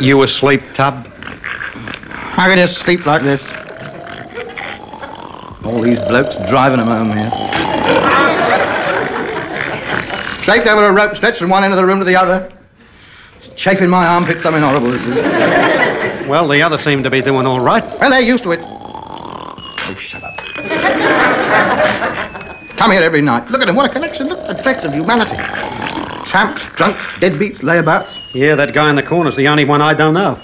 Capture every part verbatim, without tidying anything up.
You asleep, Tub? I can just sleep like this. All these blokes driving them home here. Draped over a rope stretched from one end of the room to the other. Chafing my armpits, something horrible. Well, the others seem to be doing all right. Well, they're used to it. Oh, shut up. Come here every night. Look at them. What a collection. Look at the dregs of humanity. Tramps, drunks, deadbeats, layabouts. Yeah, that guy in the corner's the only one I don't know.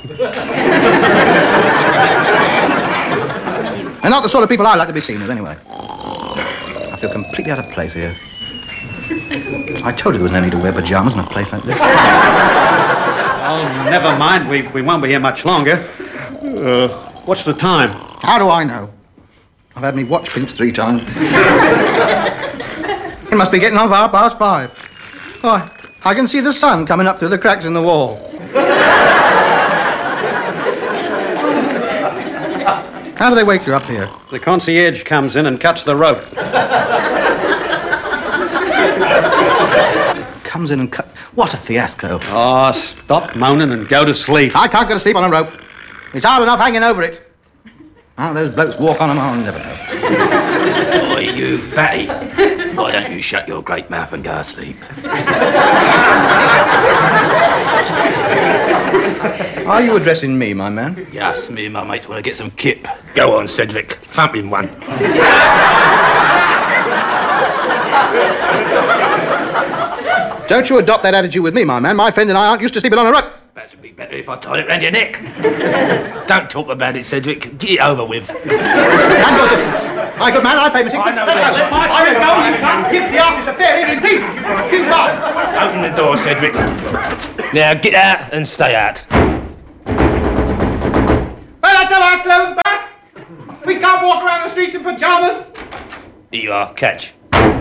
They're not the sort of people I like to be seen with, anyway. I feel completely out of place here. I told you there was no need to wear pajamas in a place like this. Oh, never mind. We, we won't be here much longer. Uh, what's the time? How do I know? I've had me watch pinched three times. It must be getting on for half past five. Oh, I, I can see the sun coming up through the cracks in the wall. How do they wake you up here? The concierge comes in and cuts the rope. Comes in and cuts... What a fiasco. Oh, stop moaning and go to sleep. I can't go to sleep on a rope. It's hard enough hanging over it. How those blokes walk on them, I'll never know. Oi, you fatty. Why don't you shut your great mouth and go to sleep? Are you addressing me, my man? Yes, me and my mates want to get some kip. Go on, Cedric. Thump him one. Don't you adopt that attitude with me, my man. My friend and I aren't used to sleeping on a rope. That would be better if I tied it round your neck. Don't talk about it, Cedric. Get it over with. Stand your distance. My good man, I pay my six... I know Let that. go. I will go. You can't give the artist a fair hearing, indeed. You can't. Open the door, Cedric. Now get out and stay out. Well, let's have our clothes back. We can't walk around the streets in pajamas. Here you are, catch.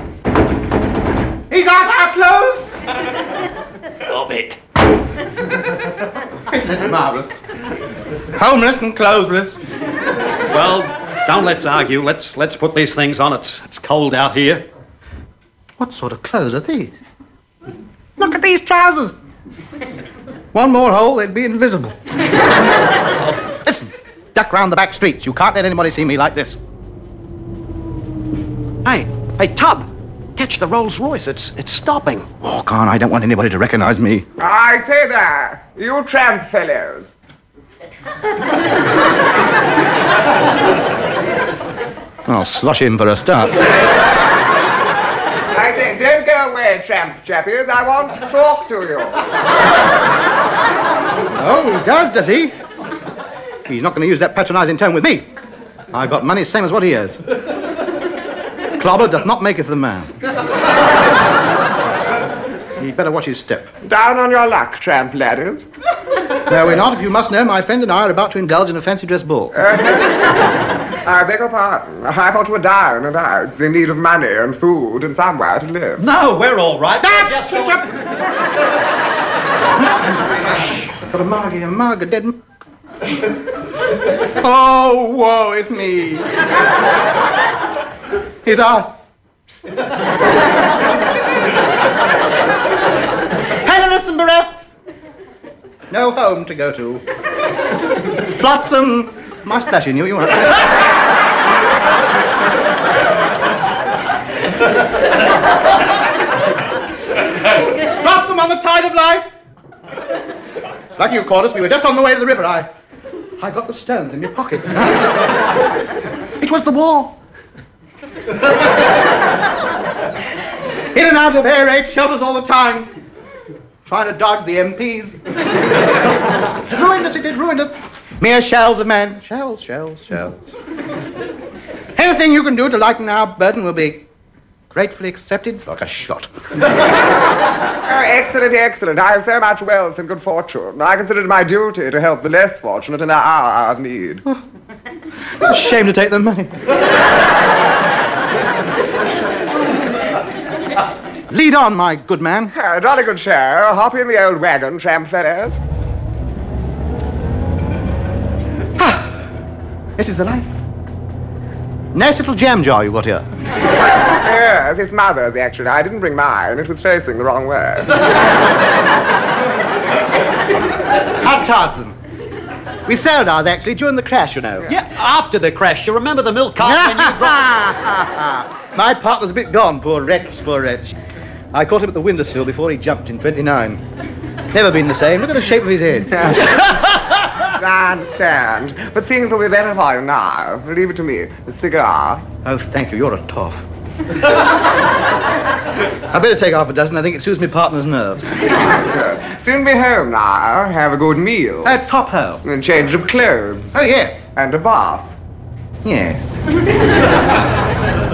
He's out our clothes. Stop it. Isn't it marvellous? Homeless and clothesless. Well, don't let's argue. Let's let's put these things on. It's it's cold out here. What sort of clothes are these? Look at these trousers. One more hole, they'd be invisible. Listen, duck round the back streets. You can't let anybody see me like this. Hey, hey, Tub. Catch the Rolls Royce. It's it's stopping. Oh, Khan, I don't want anybody to recognize me. I say there, you tramp fellows. I'll slosh him for a start. I say, don't go away, tramp chappies. I want to talk to you. Oh, he does, does he? He's not going to use that patronizing tone with me. I've got money same as what he has. Clobber doth not maketh the man. He'd better watch his step. Down on your luck, tramp laddies. No, we're not. If you must know, my friend and I are about to indulge in a fancy dress ball. I beg your pardon. I thought you were down and out, in need of money and food and somewhere to live. No, we're all right. Dad, Just shut go- up! Shh. Got a Margie, a Marg, a dead... m- Oh, woe is me. It's us. Penniless and bereft. No home to go to. Flotsam mustache in you, you want Flotsam on the tide of life. It's lucky you caught us. We were just on the way to the river. I... I got the stones in your pockets. It was the war. In and out of air raid shelters all the time. Trying to dodge the M Ps. It ruined us, it did ruin us. Mere shells of men. Shells, shells, shells. Anything you can do to lighten our burden will be gratefully accepted like a shot. Oh, excellent, excellent. I have so much wealth and good fortune. I consider it my duty to help the less fortunate in their hour of need. It's a shame to take the money. Lead on, my good man. Uh, jolly good show. Hop in the old wagon, tramp fellows. Ah, this is the life. Nice little jam jar you got here. Yes, it's mother's, actually. I didn't bring mine. It was facing the wrong way. How'd Tarzan? We sold ours, actually, during the crash, you know. Yeah, after the crash. You remember the milk cart when you dropped... My partner's a bit gone, poor wretch, poor wretch. I caught him at the windowsill before he jumped in twenty-nine. Never been the same. Look at the shape of his head. I understand. But things will be better for you now. Leave it to me. A cigar. Oh, thank you. You're a toff. I better take half a dozen. I think it soothes my partner's nerves. Soon be home now. Have a good meal. A top hole. And change of clothes. Oh, yes. And a bath. Yes.